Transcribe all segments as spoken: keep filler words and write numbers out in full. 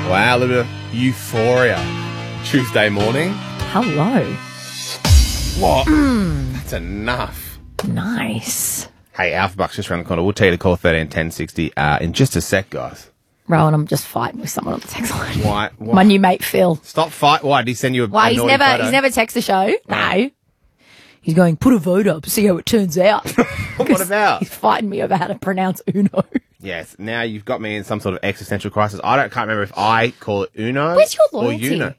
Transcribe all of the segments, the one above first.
Wow, a little bit of euphoria. Tuesday morning. Hello. What? Mm. That's enough. Nice. Hey, Alpha Bucks just around the corner. We'll tell you to call thirteen ten sixty uh, in just a sec, guys. Rowan, I'm just fighting with someone on the text line. Why? Why? My new mate, Phil. Stop fight. Why? Did he send you a, Why? a He's naughty never, photo? he's never texted the show. No. He's going, put a vote up, see how it turns out. What about? He's fighting me over how to pronounce Uno. Yes, now you've got me in some sort of existential crisis. I don't can't remember if I call it Uno Where's your or loyalty? Uno.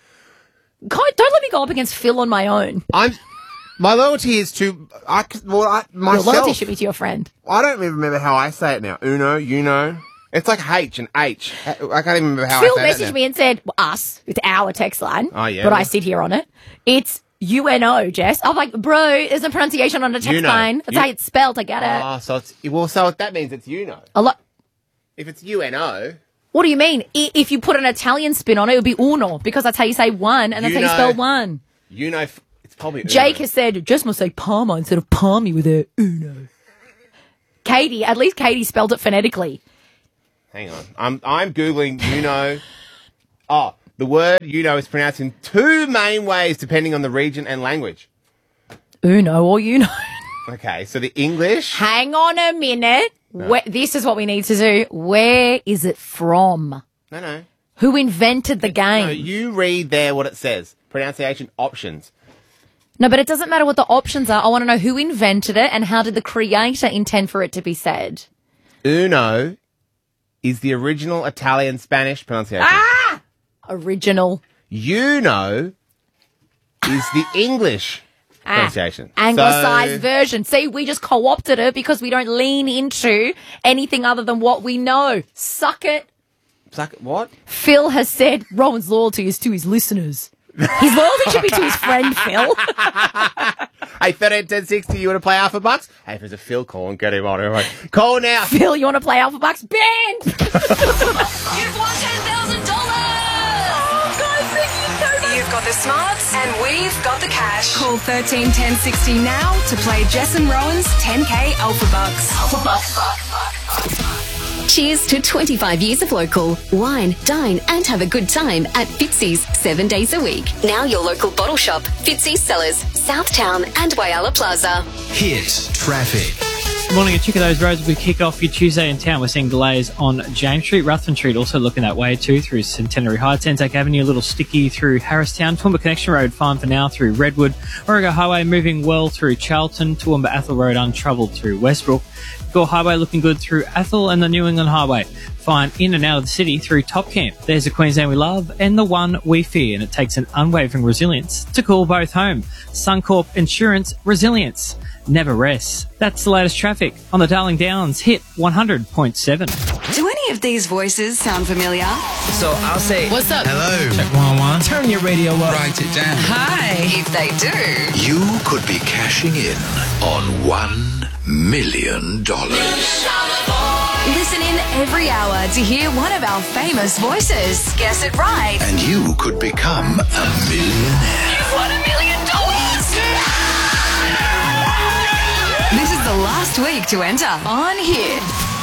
God, don't let me go up against Phil on my own. I'm. My loyalty is to I. Well, I myself. Your loyalty should be to your friend. I don't even remember how I say it now. Uno, Uno. It's like H and H. I can't even remember how Phil I say it. messaged me and said, well, us, it's our text line. Oh, yeah. But I sit here on it. It's U N O, Jess. I'm like, bro, there's a pronunciation on the text Uno. line. That's You- how it's spelled. I get it. Oh, so it's well. So that means it's Uno. A lot. If it's U N O. What do you mean? I- If you put an Italian spin on it, it would be uno, because that's how you say one, and that's how you Uno. spell one. You know, it's probably Uno. Jake has said, Jess must say Parma instead of Palmy with her uno. Katie, at least Katie spelled it phonetically. Hang on. I'm I'm googling Uno. Oh, the word Uno is pronounced in two main ways depending on the region and language. Uno or uno. Okay, so the English. Hang on a minute. No. Where, this is what we need to do. Where is it from? No, no. Who invented the game? No, you read there what it says. Pronunciation options. No, but it doesn't matter what the options are. I want to know who invented it and how did the creator intend for it to be said. Uno is the original Italian Spanish pronunciation. Ah! Original. Uno is the English pronunciation. Ah, Anglicised So- version. See, we just co-opted it because we don't lean into anything other than what we know. Suck it. Suck it. What? Phil has said Rowan's loyalty is to his listeners. His loyalty should be to his friend, Phil. Hey, thirteen ten sixty, you want to play Alpha Bucks? Hey, if there's a Phil call, and get him on. Right. Call now. Phil, you want to play Alpha Bucks? Banned! You've won ten thousand dollars! Oh, guys, thank you so much. You've got the smarts, and we've got the cash. Call thirteen ten sixty now to play Jess and Rowan's ten K Alpha Bucks. Alpha Bucks. Cheers to twenty-five years of local. Wine, dine and have a good time at Fitzy's seven days a week. Now your local bottle shop, Fitzy's Cellars, Southtown and Whyalla Plaza. Hit traffic. Morning, a check of those roads. We kick off your Tuesday in town. We're seeing delays on James Street, Ruthven Street, also looking that way too through Centenary Heights, Anzac Avenue, a little sticky through Harristown, Toowoomba Connection Road, fine for now through Redwood, Warrego Highway moving well through Charlton, Toowoomba Athol Road untroubled through Westbrook, Gore Highway looking good through Athol and the New England Highway, fine in and out of the city through Top Camp. There's a Queensland we love and the one we fear, and it takes an unwavering resilience to call both home. Suncorp Insurance Resilience never rests. That's the latest traffic on the Darling Downs Hit one hundred point seven. Do any of these voices sound familiar? So I'll say, What's up? hello. Check one one. Turn your radio up. Write it down. Hi. If they do, You could be cashing in on one million dollars. listen in every hour to hear one of our famous voices. Guess it right. And you could become a millionaire. You've won a million dollars! This is the last week to enter on Hit.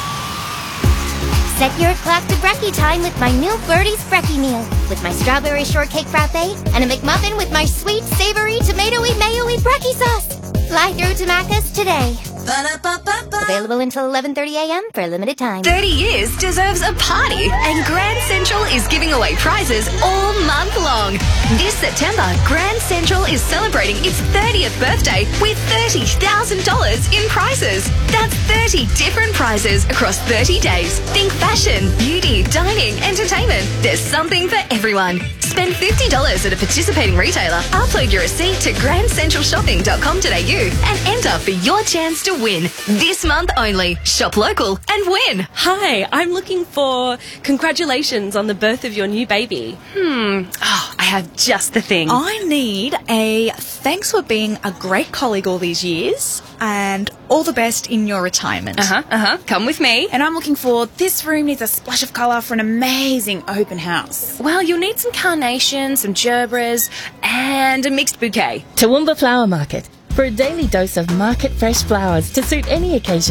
Set your clock to brekkie time with my new Birdie's Brekkie meal. With my strawberry shortcake frappe and a McMuffin with my sweet, savory, tomatoey, mayo-y brekkie sauce. Fly through to Macca's today. Available until eleven thirty a.m. for a limited time. thirty years deserves a party, and Grand Central is giving away prizes all month long. This September, Grand Central is celebrating its thirtieth birthday with thirty thousand dollars in prizes. That's thirty different prizes across thirty days. Think fashion, beauty, dining, entertainment. There's something for everyone. Spend fifty dollars at a participating retailer, upload your receipt to grand central shopping dot com dot a u and enter for your chance to win. This month only. Shop local and win. Hi, I'm looking for congratulations on the birth of your new baby. Hmm. Oh, I have just the thing. I need a thanks for being a great colleague all these years and all the best in your retirement. Uh-huh, uh-huh. Come with me. And I'm looking for this room needs a splash of colour for an amazing open house. Well, you'll need some carnations, some gerberas, and a mixed bouquet. Toowoomba Flower Market. For a daily dose of market fresh flowers to suit any occasion,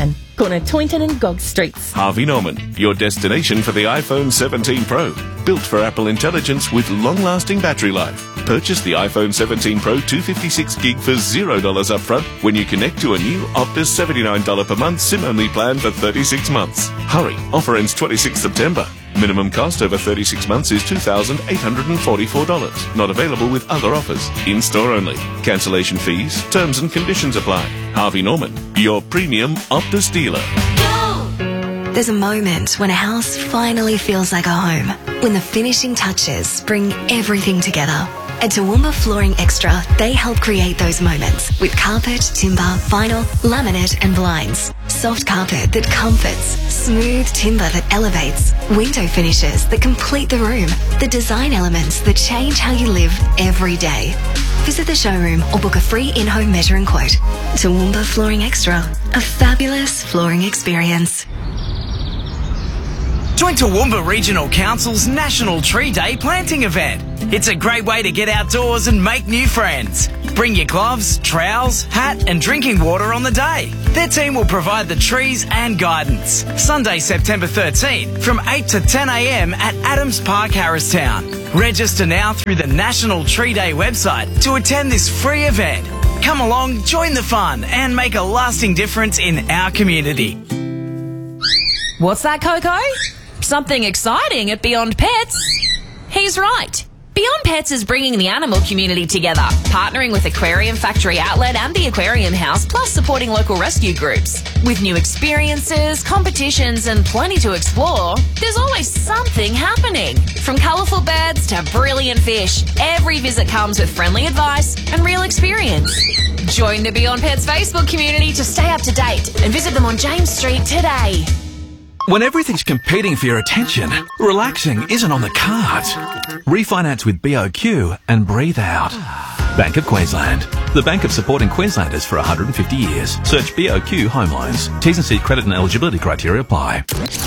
corner Toynton and Gog Streets. Harvey Norman, your destination for the iPhone seventeen Pro. Built for Apple Intelligence with long-lasting battery life. Purchase the iPhone seventeen Pro two fifty-six gig for zero dollars upfront when you connect to a new Optus seventy-nine dollars per month SIM-only plan for thirty-six months. Hurry, offer ends twenty-sixth September. Minimum cost over thirty-six months is two thousand eight hundred forty-four dollars. Not available with other offers. In-store only. Cancellation fees, terms and conditions apply. Harvey Norman, your premium Optus dealer. There's a moment when a house finally feels like a home. When the finishing touches bring everything together. At Toowoomba Flooring Extra, they help create those moments with carpet, timber, vinyl, laminate and blinds. Soft carpet that comforts, smooth timber that elevates, window finishes that complete the room, the design elements that change how you live every day. Visit the showroom or book a free in-home measuring quote. Toowoomba Flooring Extra, a fabulous flooring experience. Join Toowoomba Regional Council's National Tree Day planting event. It's a great way to get outdoors and make new friends. Bring your gloves, trowels, hat and drinking water on the day. Their team will provide the trees and guidance. Sunday, September thirteenth from eight to ten a m at Adams Park, Harristown. Register now through the National Tree Day website to attend this free event. Come along, join the fun and make a lasting difference in our community. What's that, Coco? Something exciting at Beyond Pets? He's right. Beyond Pets is bringing the animal community together, partnering with Aquarium Factory Outlet and the Aquarium House, plus supporting local rescue groups. With new experiences, competitions and plenty to explore, there's always something happening. From colourful birds to brilliant fish, every visit comes with friendly advice and real experience. Join the Beyond Pets Facebook community to stay up to date and visit them on James Street today. When everything's competing for your attention, relaxing isn't on the cards. Refinance with B O Q and breathe out. Bank of Queensland. The bank of supporting Queenslanders for one hundred fifty years. Search B O Q Home Loans. T's and C's credit and eligibility criteria apply.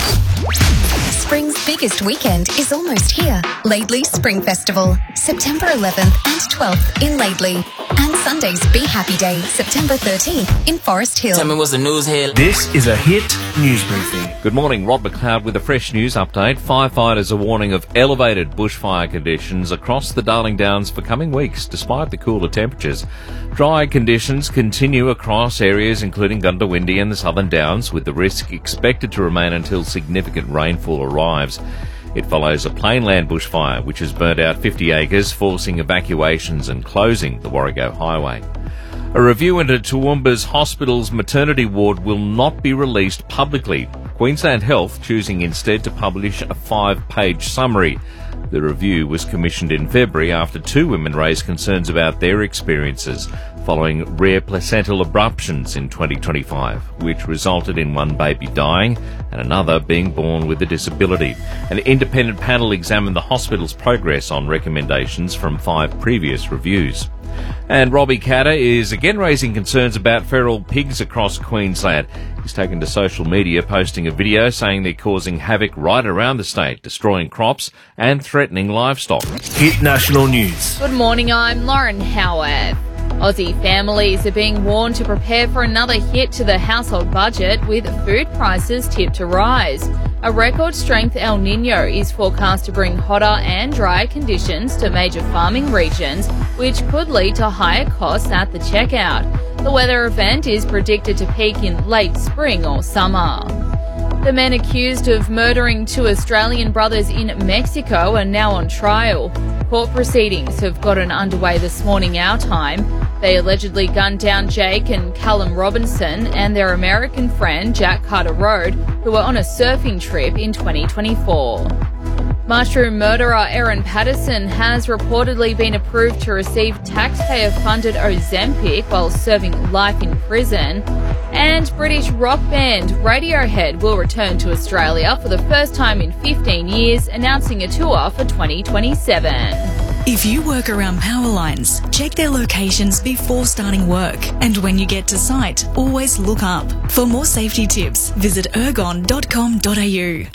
Spring's biggest weekend is almost here. Laidley Spring Festival, September eleventh and twelfth in Laidley. And Sunday's Be Happy Day, September thirteenth in Forest Hill. Tell me what's the news here. This is a Hit News Briefing. Good morning, Rod McLeod with a fresh news update. Firefighters are warning of elevated bushfire conditions across the Darling Downs for coming weeks, despite the cooler temperatures. Dry conditions continue across areas including Gundawindi and the Southern Downs, with the risk expected to remain until significant rainfall arrives. It follows a plainland bushfire which has burnt out fifty acres, forcing evacuations and closing the Warrego Highway. A review into Toowoomba's hospital's maternity ward will not be released publicly. Queensland Health choosing instead to publish a five-page summary. The review was commissioned in February after two women raised concerns about their experiences following rare placental abruptions in twenty twenty-five, which resulted in one baby dying and another being born with a disability. An independent panel examined the hospital's progress on recommendations from five previous reviews. And Robbie Catter is again raising concerns about feral pigs across Queensland. He's taken to social media, posting a video saying they're causing havoc right around the state, destroying crops and threatening livestock. Hit National News. Good morning, I'm Lauren Howard. Aussie families are being warned to prepare for another hit to the household budget, with food prices tipped to rise. A record-strength El Niño is forecast to bring hotter and drier conditions to major farming regions, which could lead to higher costs at the checkout. The weather event is predicted to peak in late spring or summer. The men accused of murdering two Australian brothers in Mexico are now on trial. Court proceedings have gotten underway this morning our time. They allegedly gunned down Jake and Callum Robinson and their American friend Jack Carter Road, who were on a surfing trip in twenty twenty-four. Mushroom murderer Erin Patterson has reportedly been approved to receive taxpayer-funded Ozempic while serving life in prison. And British rock band Radiohead will return to Australia for the first time in fifteen years, announcing a tour for twenty twenty-seven. If you work around power lines, check their locations before starting work. And when you get to site, always look up. For more safety tips, visit ergon dot com dot a u.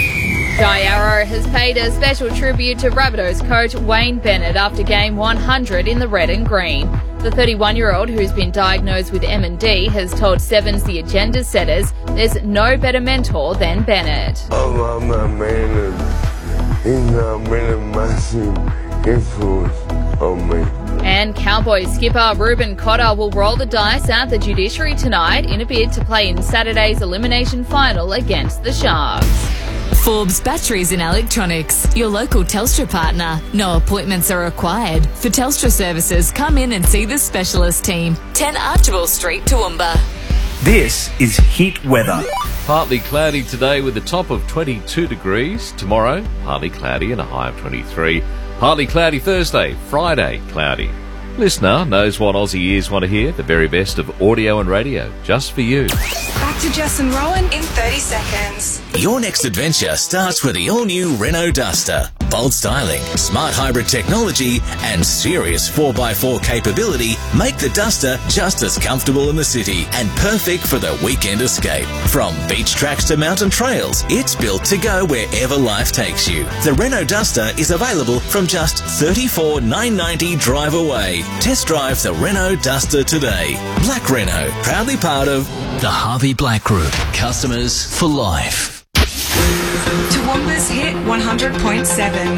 Jai Arrow has paid a special tribute to Rabbitohs coach Wayne Bennett after game one hundred in the red and green. The thirty-one-year-old who's been diagnosed with M and D has told Sevens The Agenda Setters there's no better mentor than Bennett. Oh, my man, he's not been a massive influence on me. And Cowboys skipper Ruben Cotter will roll the dice at the judiciary tonight in a bid to play in Saturday's elimination final against the Sharks. Forbes Batteries and Electronics, your local Telstra partner. No appointments are required. For Telstra services, come in and see the specialist team. ten Archibald Street, Toowoomba. This is Heat Weather. Partly cloudy today with a top of twenty-two degrees. Tomorrow, partly cloudy and a high of twenty-three. Partly cloudy Thursday. Friday, cloudy. Listener knows what Aussie ears want to hear. The very best of audio and radio, just for you. Back to Jess and Rowan in thirty seconds. Your next adventure starts with the all-new Renault Duster. Bold styling, smart hybrid technology, and serious four by four capability make the Duster just as comfortable in the city and perfect for the weekend escape. From beach tracks to mountain trails, it's built to go wherever life takes you. The Renault Duster is available from just thirty-four thousand nine hundred ninety dollars drive away. Test drive the Renault Duster today. Black Renault, proudly part of the Harvey Black Group. Customers for life. Toowoomba's Hit one hundred point seven.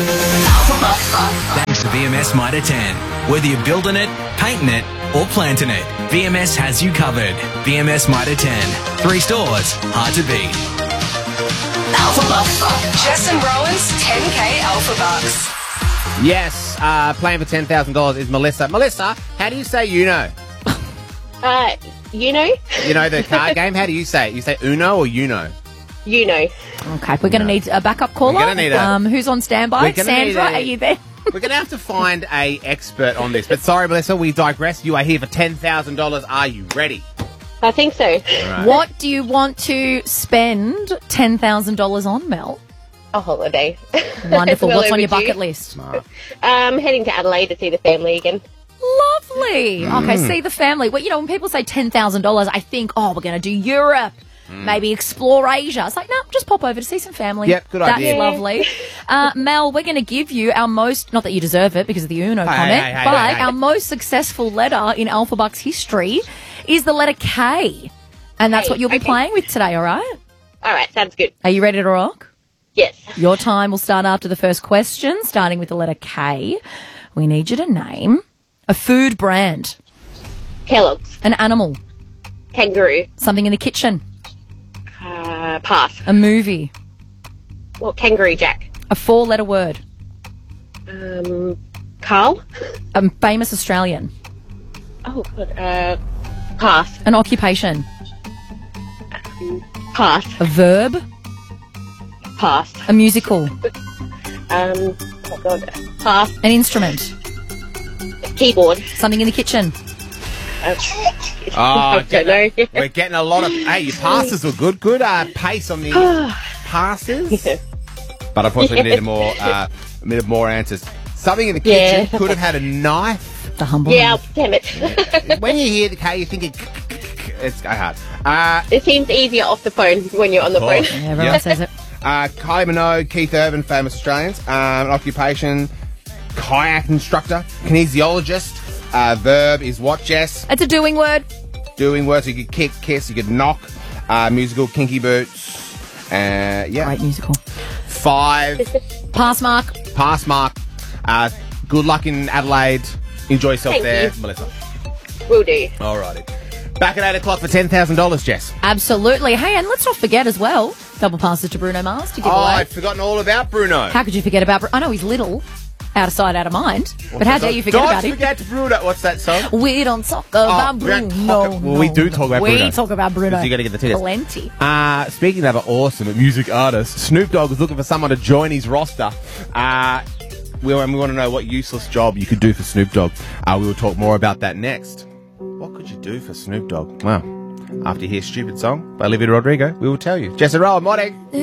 Thanks to V M S Mitre ten. Whether you're building it, painting it, or planting it, V M S has you covered. V M S Mitre ten. Three stores, hard to beat. Alpha Bucks. Jess and Rowan's ten K Alpha Bucks. Yes, uh, playing for ten thousand dollars is Melissa. Melissa, how do you say you know? Uh, you know? You know the card game? How do you say it? You say Uno or you know? You know. Okay, we're going to need a backup caller. We're gonna need a- um, who's on standby? We're gonna need Sandra, a- are you there? We're going to have to find a expert on this. But sorry, Melissa, we digress. You are here for ten thousand dollars. Are you ready? I think so. Right. What do you want to spend ten thousand dollars on, Mel? A holiday. Wonderful. Well What's on your overdue. bucket list? Um, heading to Adelaide to see the family again. Lovely. Mm. Okay, see the family. Well, you know, when people say ten thousand dollars, I think, oh, we're going to do Europe. Maybe explore Asia. It's like, no, just pop over to see some family. Yep, good That's idea. lovely. Uh, Mel, we're going to give you our most, not that you deserve it because of the Uno Hey, comment, hey, hey, but hey, hey. our most successful letter in Alpha Bucks history is the letter K. And that's Hey, what you'll be okay. playing with today, all right? All right, sounds good. Are you ready to rock? Yes. Your time will start after the first question, starting with the letter K. We need you to name a food brand, Kellogg's. an animal, Kangaroo. something in the kitchen, Uh, pass. a movie, Well, Kangaroo Jack. a four-letter word, Um, Carl. a famous Australian, Oh, God. Uh, pass. an occupation, Pass. a verb, Pass. a musical, Um, oh, God. Pass. an instrument, Keyboard. something in the kitchen. Uh, Oh, I don't know. We're getting a lot of... Hey, your passes were good. Good uh, pace on the passes. But unfortunately, we needed more, uh, needed more answers. Something in the kitchen. Yeah. Could have had a knife. The humble. Yeah, damn it. When you hear the K, you're thinking... It's hard. Uh, It seems easier off the phone when you're on the phone. course. Yeah, everyone Yeah. says it. Uh, Kylie Minogue, Keith Urban, famous Australians. Um, an occupation, kayak instructor, kinesiologist. Uh, verb is what, Jess? It's a doing word. Doing words. You could kick, kiss, you could knock. Uh, musical, Kinky Boots. Uh, yeah. Great musical. Five. Pass mark. Pass mark. Uh, good luck in Adelaide. Enjoy yourself Thank there, you. Melissa. Will do. Alrighty. Back at eight o'clock for ten thousand dollars, Jess. Absolutely. Hey, and let's not forget as well, double passes to Bruno Mars to give Oh, away. I'd forgotten all about Bruno. How could you forget about Bruno? I know he's little, out of sight, out of mind, but how dare you forget Don't about him? forget Bruno. What's that song? We don't talk about we don't Bruno. talk- well, we do talk about we Bruno. We talk about Bruno. You got to get the tickets. Plenty. Uh, speaking of an awesome music artist, Snoop Dogg is looking for someone to join his roster. Uh, we, and we want to know what useless job you could do for Snoop Dogg. Uh, we will talk more about that next. What could you do for Snoop Dogg? Well, after you hear Stupid Song by Olivia Rodrigo, we will tell you. Jess and Rowan, morning.